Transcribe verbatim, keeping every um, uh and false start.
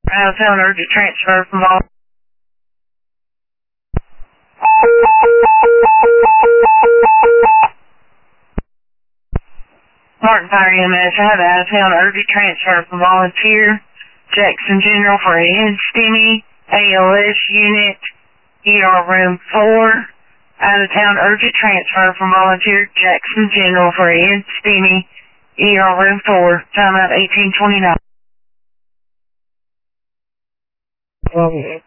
Out of town urgent transfer from all. Martin Fire E M S, I have out of town urgent transfer from volunteer. Jackson General for a head STEMI, A L S unit, E R room four. Out of town urgent transfer from volunteer. Jackson General for a head STEMI, E R room four. Timeout eighteen twenty-nine. Okay.